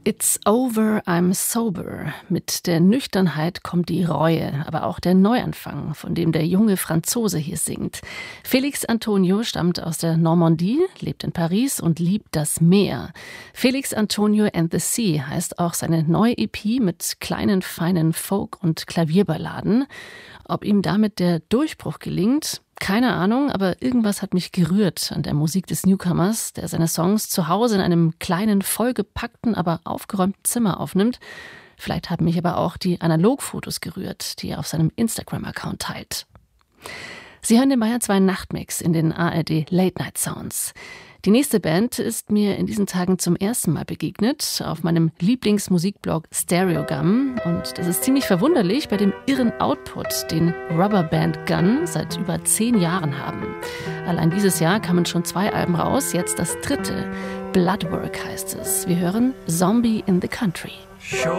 It's over, I'm sober. Mit der Nüchternheit kommt die Reue, aber auch der Neuanfang, von dem der junge Franzose hier singt. Félix Antonio stammt aus der Normandie, lebt in Paris und liebt das Meer. Félix Antonio and the Sea heißt auch seine neue EP mit kleinen, feinen Folk- und Klavierballaden. Ob ihm damit der Durchbruch gelingt? Keine Ahnung, aber irgendwas hat mich gerührt an der Musik des Newcomers, der seine Songs zu Hause in einem kleinen, vollgepackten, aber aufgeräumten Zimmer aufnimmt. Vielleicht haben mich aber auch die Analogfotos gerührt, die er auf seinem Instagram-Account teilt. Sie hören den Bayern 2 Nachtmix in den ARD Late Night Sounds. Die nächste Band ist mir in diesen Tagen zum ersten Mal begegnet auf meinem Lieblingsmusikblog Stereogum. Und das ist ziemlich verwunderlich bei dem irren Output, den Rubber Band Gun seit über 10 Jahren haben. Allein dieses Jahr kamen schon 2 Alben raus, jetzt das 3. Bloodwork heißt es. Wir hören Zombie in the Country.